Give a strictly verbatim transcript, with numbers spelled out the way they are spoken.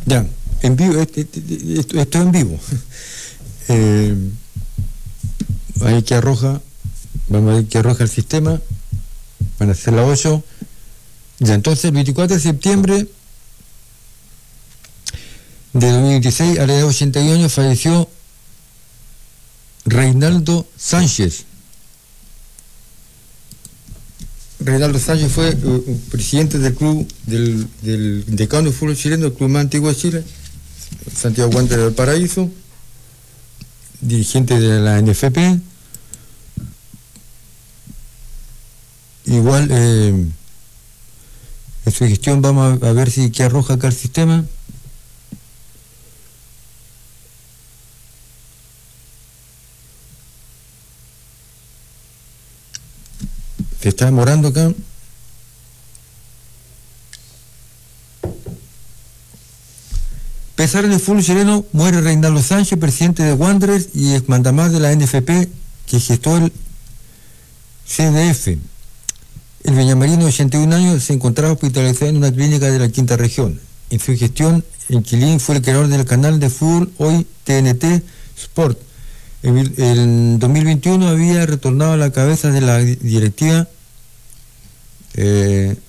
Ya, en vivo, esto, esto, esto es en vivo. Eh, ahí que arroja, vamos a ver que arroja el sistema, van a ser las ocho. Ya, entonces el veinticuatro de septiembre de dos mil veintiséis, a la edad de ochenta y uno años, falleció Reinaldo Sánchez. Reinaldo Sánchez fue uh, presidente del club, del, del decano de fútbol chileno, el club más antiguo de Chile, Santiago Wanderers del Paraíso, dirigente de la N F P. Igual, eh, en su gestión vamos a, a ver si qué arroja acá el sistema. Se está demorando acá. Pesar del fútbol chileno, muere Reinaldo Sánchez, presidente de Wanderers y exmandamás de la N F P, que gestó el C D F. El villamarino de ochenta y un años se encontraba hospitalizado en una clínica de la quinta región. En su gestión, en Quilín fue el creador del canal de fútbol hoy T N T Sport. En el dos mil veintiuno había retornado a la cabeza de la directiva eh,